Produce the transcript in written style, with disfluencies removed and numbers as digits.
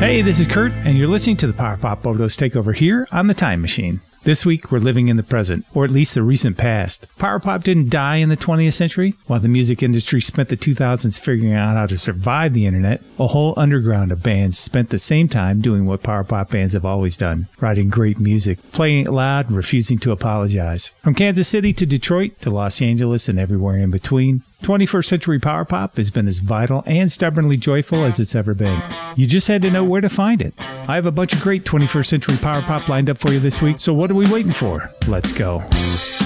Hey, this is Kurt, and you're listening to the Power Pop Overdose Takeover here on The Time Machine. This week, we're living in the present, or at least the recent past. Power pop didn't die in the 20th century. While the music industry spent the 2000s figuring out how to survive the internet, a whole underground of bands spent the same time doing what power pop bands have always done, writing great music, playing it loud, and refusing to apologize. From Kansas City to Detroit to Los Angeles and everywhere in between, 21st century power pop has been as vital and stubbornly joyful as it's ever been. You just had to know where to find it. I have a bunch of great 21st century power pop lined up for you this week, so what are we waiting for? Let's go.